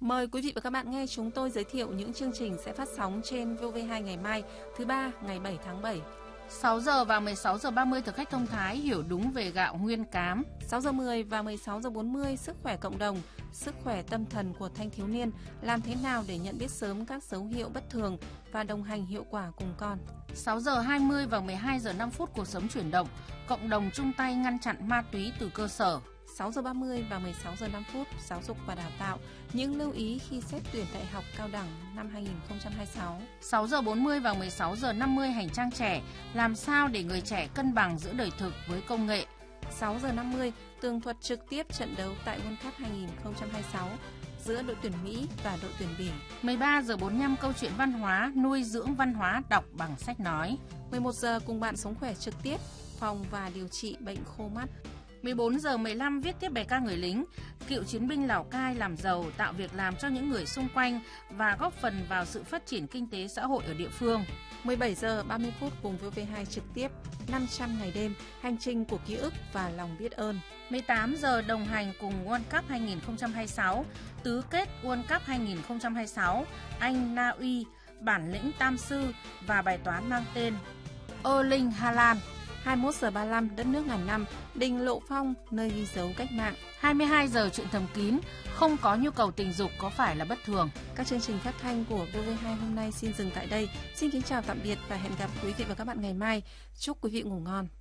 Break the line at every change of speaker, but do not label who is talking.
Mời quý vị và các bạn nghe chúng tôi giới thiệu những chương trình sẽ phát sóng trên VOV2 ngày mai, thứ ba ngày 7 tháng 7.
6 giờ và 16 giờ 30 thực khách thông thái hiểu đúng về gạo nguyên cám.
6 giờ 10 và 16 giờ 40 sức khỏe cộng đồng, sức khỏe tâm thần của thanh thiếu niên, làm thế nào để nhận biết sớm các dấu hiệu bất thường và đồng hành hiệu quả cùng con.
6 giờ 20 và 12 giờ 5 phút cuộc sống chuyển động, cộng đồng chung tay ngăn chặn ma túy từ cơ sở.
6 giờ 30 và 16 giờ 5 phút giáo dục và đào tạo, những lưu ý khi xét tuyển đại học cao đẳng năm 2026.
6 giờ 40 và 16 giờ 50 hành trang trẻ, làm sao để người trẻ cân bằng giữa đời thực với công nghệ.
6 giờ 50 tường thuật trực tiếp trận đấu tại World Cup 2026 giữa đội tuyển Mỹ và đội tuyển Bỉ.
13 giờ 45 câu chuyện văn hóa, nuôi dưỡng văn hóa đọc bằng sách nói.
11 giờ cùng bạn sống khỏe trực tiếp, phòng và điều trị bệnh khô mắt.
14 giờ 15 viết tiếp bài ca người lính, cựu chiến binh Lào Cai làm giàu, tạo việc làm cho những người xung quanh và góp phần vào sự phát triển kinh tế xã hội ở địa phương.
17 giờ 30 phút cùng VV2 trực tiếp 500 ngày đêm, hành trình của ký ức và lòng biết ơn.
18 giờ đồng hành cùng World Cup 2026, tứ kết World Cup 2026, Anh Na Uy, bản lĩnh Tam Sư và bài toán mang tên Erling Haaland.
21 giờ 35 đất nước ngàn năm, đình Lộ Phong, nơi ghi dấu cách mạng.
22 giờ chuyện thầm kín, không có nhu cầu tình dục có phải là bất thường.
Các chương trình phát thanh của VV2 hôm nay xin dừng tại đây. Xin kính chào tạm biệt và hẹn gặp quý vị và các bạn ngày mai. Chúc quý vị ngủ ngon.